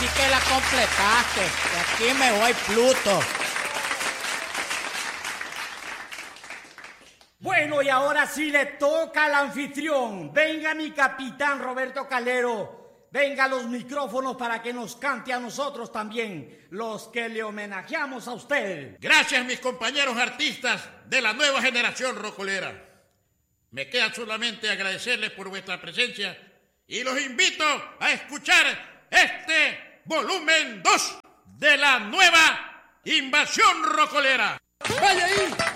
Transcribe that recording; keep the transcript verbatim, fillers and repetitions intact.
sí que la completaste. De aquí me voy Pluto. Bueno, y ahora sí le toca al anfitrión. Venga mi capitán Roberto Calero. Venga a los micrófonos para que nos cante a nosotros también, los que le homenajeamos a usted. Gracias, mis compañeros artistas de la nueva generación rocolera. Me queda solamente agradecerles por vuestra presencia y los invito a escuchar este volumen dos de la nueva invasión rocolera. ¡Vaya ahí!